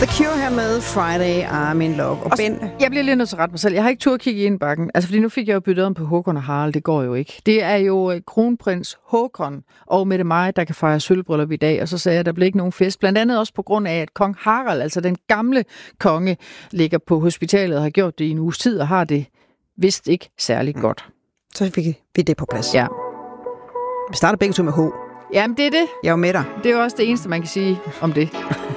The Cure her med Friday, I'm in Love. Og Ben... Jeg bliver lige nødt til at rette mig selv. Jeg har ikke tur at kigge i indbakken. Altså, fordi nu fik jeg jo byttet om på Håkon og Harald. Det går jo ikke. Det er jo kronprins Håkon og Mette Maja, der kan fejre sølvbryllup i dag. Og så sagde jeg, at der blev ikke nogen fest. Blandt andet også på grund af, at kong Harald, altså den gamle konge, ligger på hospitalet og har gjort det i en uges tid og har det vist ikke særlig godt. Så fik vi det på plads. Ja. Vi starter begge to med H. Jamen, det er det. Jeg er jo med dig. Det er jo også det eneste, man kan sige om det.